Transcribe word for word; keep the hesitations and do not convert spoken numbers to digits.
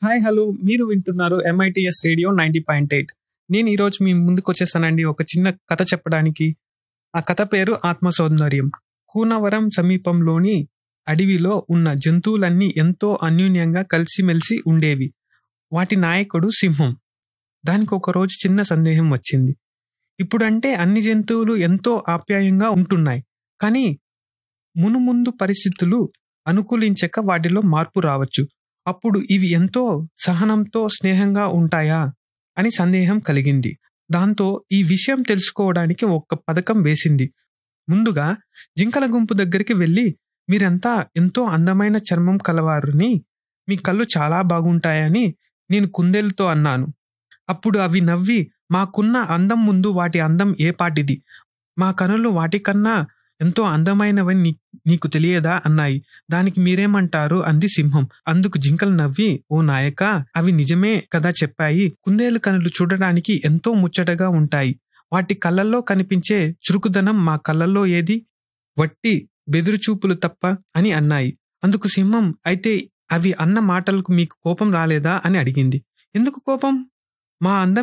Hi hello మీరు వింటున్నారు MITS radio ninety point eight. నేను ఈరోజు మీ ముందుకు వచ్చేసానండి ఒక చిన్న కథ చెప్పడానికి. ఆ కథ పేరు ఆత్మ సౌందర్యం. కూనవరం సమీపంలోని అడవిలో ఉన్న జంతువులన్నీ ఎంతో అన్యోన్యంగా కలిసిమెలిసి ఉండేవి. వాటి నాయకుడు సింహం. దానికి ఒకరోజు చిన్న సందేహం వచ్చింది. ఇప్పుడంటే అన్ని జంతువులు ఎంతో ఆప్యాయంగా ఉంటున్నాయి, కానీ మునుముందు పరిస్థితులు అనుకూలించక వాటిలో మార్పు రావచ్చు. అప్పుడు ఇవి ఎంతో సహనంతో స్నేహంగా ఉంటాయా అని సందేహం కలిగింది. దాంతో ఈ విషయం తెలుసుకోవడానికి ఒక పథకం వేసింది. ముందుగా జింకల గుంపు దగ్గరికి వెళ్ళి, మీరంతా ఎంతో అందమైన చర్మం కలవారని, మీ కళ్ళు చాలా బాగుంటాయని నేను కుందేలుతో అన్నాను. అప్పుడు అవి నవ్వి, మాకున్న అందం ముందు వాటి అందం ఏ పాటిది, మా కనులు వాటికన్నా ఎంతో అందమైనవని నీ నీకు తెలియదా అన్నాయి. దానికి మీరేమంటారు అంది సింహం. అందుకు జింకలు నవ్వి, ఓ నాయకా, అవి నిజమే కదా చెప్పాయి. కుందేలు కనులు చూడడానికి ఎంతో ముచ్చటగా ఉంటాయి. వాటి కళ్ళల్లో కనిపించే చురుకుదనం మా కళ్ళల్లో ఏది, వట్టి బెదురుచూపులు తప్ప అని అన్నాయి. అందుకు సింహం, అయితే అవి అన్న మాటలకు మీకు కోపం రాలేదా అని అడిగింది. ఎందుకు కోపం? మా అందం